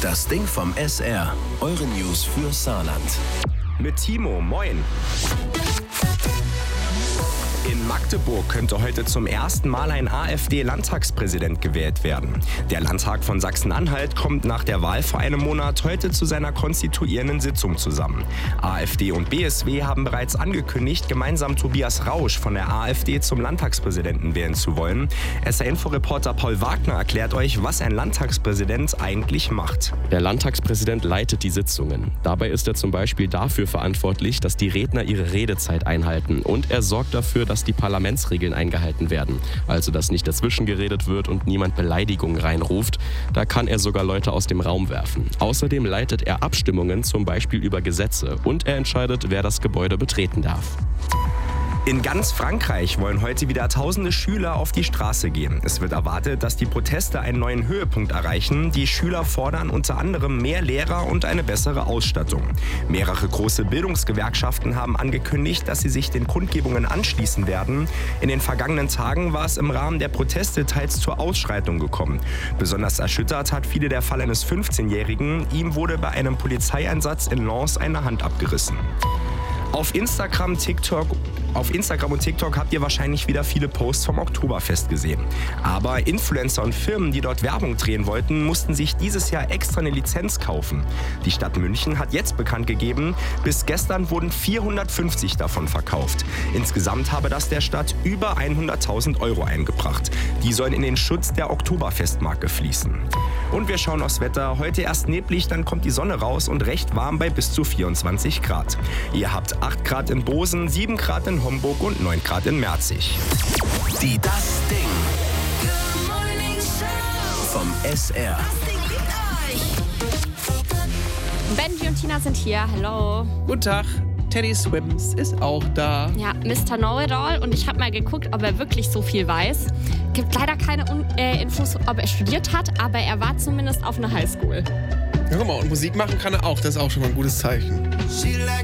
Das Ding vom SR. Eure News für Saarland. Mit Timo, moin. In Magdeburg könnte heute zum ersten Mal ein AfD-Landtagspräsident gewählt werden. Der Landtag von Sachsen-Anhalt kommt nach der Wahl vor einem Monat heute zu seiner konstituierenden Sitzung zusammen. AfD und BSW haben bereits angekündigt, gemeinsam Tobias Rausch von der AfD zum Landtagspräsidenten wählen zu wollen. SR-Info-Reporter Paul Wagner erklärt euch, was ein Landtagspräsident eigentlich macht. Der Landtagspräsident leitet die Sitzungen. Dabei ist er zum Beispiel dafür verantwortlich, dass die Redner ihre Redezeit einhalten. Und er sorgt dafür, dass die Parlamentsregeln eingehalten werden. Also, dass nicht dazwischen geredet wird und niemand Beleidigungen reinruft. Da kann er sogar Leute aus dem Raum werfen. Außerdem leitet er Abstimmungen, zum Beispiel über Gesetze. Und er entscheidet, wer das Gebäude betreten darf. In ganz Frankreich wollen heute wieder tausende Schüler auf die Straße gehen. Es wird erwartet, dass die Proteste einen neuen Höhepunkt erreichen. Die Schüler fordern unter anderem mehr Lehrer und eine bessere Ausstattung. Mehrere große Bildungsgewerkschaften haben angekündigt, dass sie sich den Kundgebungen anschließen werden. In den vergangenen Tagen war es im Rahmen der Proteste teils zur Ausschreitung gekommen. Besonders erschüttert hat viele der Fall eines 15-Jährigen. Ihm wurde bei einem Polizeieinsatz in Lens eine Hand abgerissen. Auf Instagram und TikTok habt ihr wahrscheinlich wieder viele Posts vom Oktoberfest gesehen. Aber Influencer und Firmen, die dort Werbung drehen wollten, mussten sich dieses Jahr extra eine Lizenz kaufen. Die Stadt München hat jetzt bekannt gegeben, bis gestern wurden 450 davon verkauft. Insgesamt habe das der Stadt über 100.000 Euro eingebracht. Die sollen in den Schutz der Oktoberfestmarke fließen. Und wir schauen aufs Wetter. Heute erst neblig, dann kommt die Sonne raus und recht warm bei bis zu 24 Grad. Ihr habt 8 Grad in Bosen, 7 Grad in Homburg und 9 Grad in Merzig. Die Das Ding vom SR. Benji und Tina sind hier. Hallo. Guten Tag. Teddy Swims ist auch da. Ja, Mr. Know-it-all. Und ich habe mal geguckt, ob er wirklich so viel weiß. Gibt leider keine Infos, ob er studiert hat, aber er war zumindest auf einer Highschool. Ja, guck mal, und Musik machen kann er auch. Das ist auch schon mal ein gutes Zeichen.